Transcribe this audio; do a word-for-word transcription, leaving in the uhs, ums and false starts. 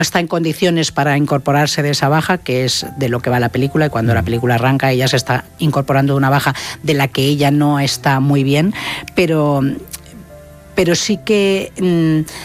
está en condiciones para incorporarse de esa baja, que es de lo que va la película, y cuando la película arranca ella se está incorporando de una baja de la que ella no está muy bien, pero, pero sí que... Mmm,